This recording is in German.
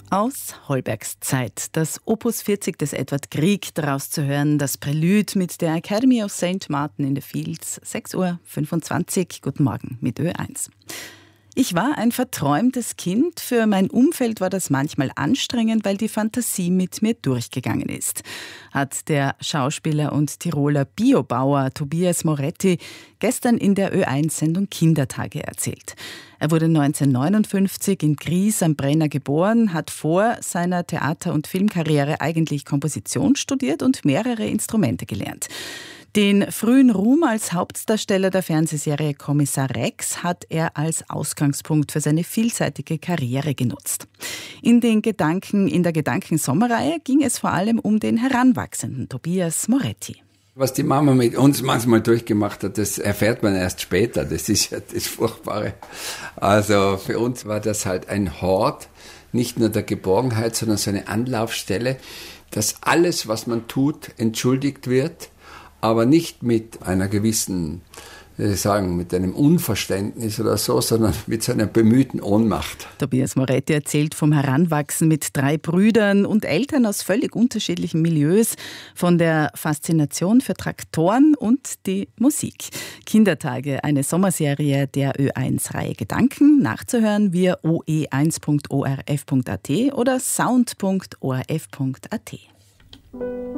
Aus Holbergs Zeit, das Opus 40 des Edward Grieg, daraus zu hören, das Prälude mit der Academy of St. Martin in the Fields, 6.25 Uhr. Guten Morgen mit Ö1. Ich war ein verträumtes Kind. Für mein Umfeld war das manchmal anstrengend, weil die Fantasie mit mir durchgegangen ist, hat der Schauspieler und Tiroler Biobauer Tobias Moretti gestern in der Ö1-Sendung Kindertage erzählt. Er wurde 1959 in Gries am Brenner geboren, hat vor seiner Theater- und Filmkarriere eigentlich Komposition studiert und mehrere Instrumente gelernt. Den frühen Ruhm als Hauptdarsteller der Fernsehserie Kommissar Rex hat er als Ausgangspunkt für seine vielseitige Karriere genutzt. In der Gedankensommerreihe ging es vor allem um den heranwachsenden Tobias Moretti. Was die Mama mit uns manchmal durchgemacht hat, das erfährt man erst später. Das ist ja das Furchtbare. Also für uns war das halt ein Hort, nicht nur der Geborgenheit, sondern so eine Anlaufstelle, dass alles, was man tut, entschuldigt wird, aber nicht mit einer gewissen, mit einem Unverständnis oder so, sondern mit so einer bemühten Ohnmacht. Tobias Moretti erzählt vom Heranwachsen mit 3 Brüdern und Eltern aus völlig unterschiedlichen Milieus, von der Faszination für Traktoren und die Musik. Kindertage, eine Sommerserie der Ö1-Reihe Gedanken, nachzuhören via oe1.orf.at oder sound.orf.at.